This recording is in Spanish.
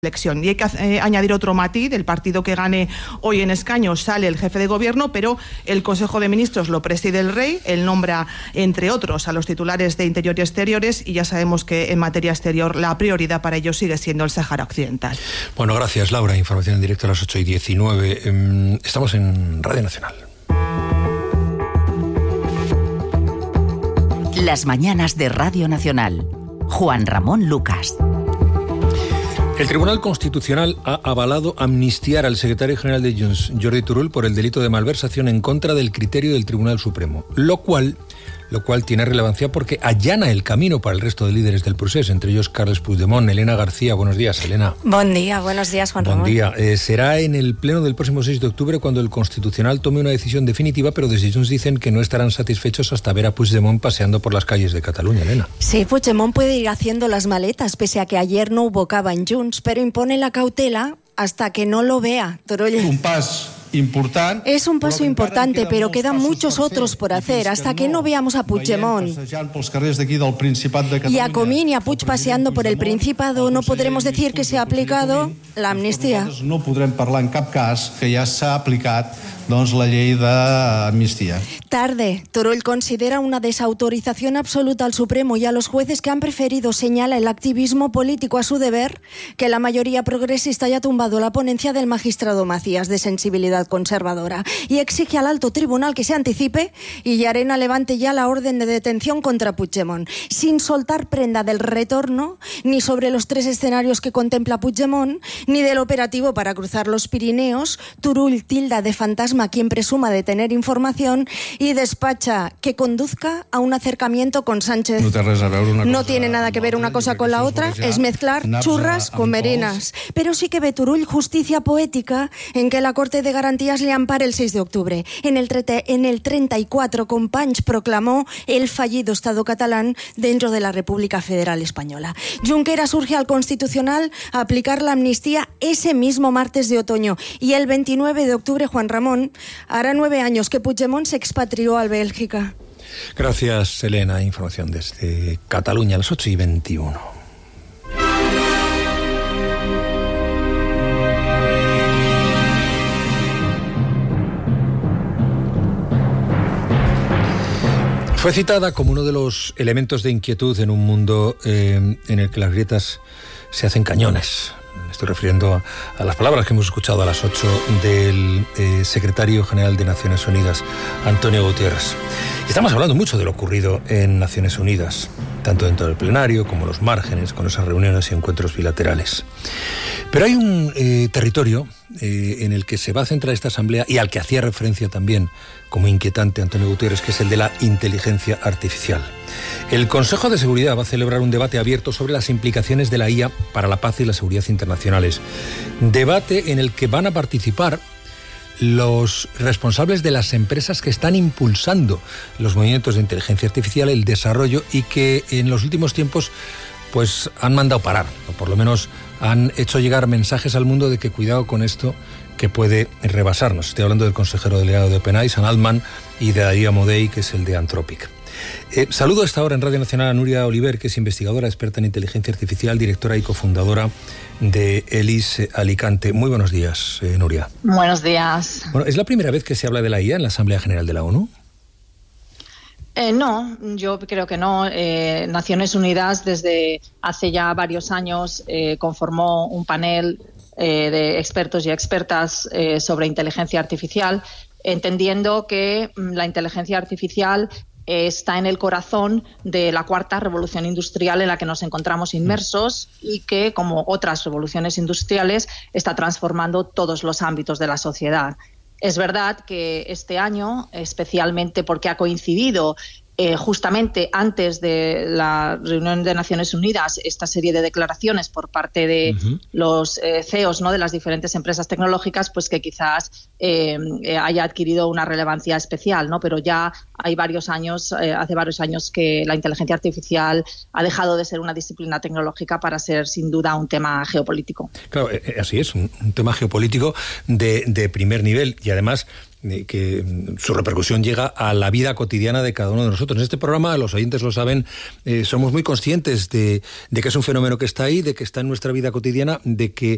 elección. Y hay que añadir otro matiz: del partido que gane hoy en escaños sale el jefe de gobierno, pero el Consejo de Ministros lo preside el rey. Él nombra, entre otros, a los titulares de Interior y Exteriores, y ya sabemos que en materia exterior la prioridad para ellos sigue siendo el Sáhara Occidental. Bueno, gracias, Laura. Información en directo a las 8:19. Estamos en Radio Nacional. Las mañanas de Radio Nacional. Juan Ramón Lucas. El Tribunal Constitucional ha avalado amnistiar al secretario general de Junts, Jordi Turull, por el delito de malversación en contra del criterio del Tribunal Supremo, lo cual tiene relevancia porque allana el camino para el resto de líderes del procés, entre ellos Carles Puigdemont. Elena García, buenos días, Elena. Buen día, buenos días, Juan Ramón. Buen día. Será en el pleno del próximo 6 de octubre cuando el Constitucional tome una decisión definitiva, pero desde Junts dicen que no estarán satisfechos hasta ver a Puigdemont paseando por las calles de Cataluña, Elena. Sí, Puigdemont puede ir haciendo las maletas, pese a que ayer no hubo cava en Junts, pero impone la cautela hasta que no lo vea. Es un paso importante, pero quedan muchos otros por hacer hasta que no veamos a Puigdemont y a Comín y a Puig paseando por el Principado. No podremos decir que se ha aplicado la amnistía. No podrem parlar en cap cas que ja s'ha aplicat la llei d'amnistia. Tarde. Turull considera una desautorización absoluta al Supremo y a los jueces que han preferido, señala el activismo político a su deber, que la mayoría progresista haya tumbado la ponencia del magistrado Macías, de sensibilidad conservadora, y exige al alto tribunal que se anticipe y Llarena levante ya la orden de detención contra Puigdemont, sin soltar prenda del retorno, ni sobre los 3 escenarios que contempla Puigdemont, ni del operativo para cruzar los Pirineos. Turull tilda de fantasma a quien presuma de tener información y despacha que conduzca a un acercamiento con Sánchez. No tiene nada que ver una cosa con la otra, es mezclar churras con merinas. Pero sí que ve Turull justicia poética en que la Corte de Garantías le ampare el 6 de octubre. En el 34, Companys proclamó el fallido Estado catalán dentro de la República Federal Española. Junqueras urge al Constitucional a aplicar la amnistía ese mismo martes de otoño, y el 29 de octubre, Juan Ramón, hará 9 años que Puigdemont se expatrió a Bélgica. Gracias, Elena. Información desde Cataluña a las 8:21. Fue citada como uno de los elementos de inquietud en un mundo en el que las grietas se hacen cañones. Me estoy refiriendo a las palabras que hemos escuchado a las 8 del secretario general de Naciones Unidas, Antonio Guterres. Estamos hablando mucho de lo ocurrido en Naciones Unidas, tanto dentro del plenario como los márgenes, con esas reuniones y encuentros bilaterales. Pero hay un territorio en el que se va a centrar esta asamblea y al que hacía referencia también como inquietante Antonio Guterres, que es el de la inteligencia artificial. El Consejo de Seguridad va a celebrar un debate abierto sobre las implicaciones de la IA para la paz y la seguridad internacionales. Debate en el que van a participar los responsables de las empresas que están impulsando los movimientos de inteligencia artificial, el desarrollo, y que en los últimos tiempos pues han mandado parar, o por lo menos han hecho llegar mensajes al mundo de que cuidado con esto, que puede rebasarnos. Estoy hablando del consejero delegado de OpenAI, Sam Altman, y de Darío Amodei, que es el de Anthropic. Saludo a esta hora en Radio Nacional a Núria Oliver, que es investigadora, experta en inteligencia artificial, directora y cofundadora de ELIS Alicante. Muy buenos días, Núria. Buenos días. Bueno, ¿es la primera vez que se habla de la IA en la Asamblea General de la ONU? No, yo creo que no. Naciones Unidas desde hace ya varios años conformó un panel de expertos y expertas sobre inteligencia artificial, entendiendo que la inteligencia artificial está en el corazón de la cuarta revolución industrial en la que nos encontramos inmersos y que, como otras revoluciones industriales, está transformando todos los ámbitos de la sociedad. Es verdad que este año, especialmente porque ha coincidido justamente antes de la reunión de Naciones Unidas, esta serie de declaraciones por parte de los CEOs, ¿no?, de las diferentes empresas tecnológicas, pues que quizás haya adquirido una relevancia especial, ¿no? Pero ya hay varios años, hace varios años que la inteligencia artificial ha dejado de ser una disciplina tecnológica para ser sin duda un tema geopolítico. Claro, así es, un tema geopolítico de primer nivel, y además que su repercusión llega a la vida cotidiana de cada uno de nosotros. En este programa, los oyentes lo saben, somos muy conscientes de que es un fenómeno que está ahí, de que está en nuestra vida cotidiana, de que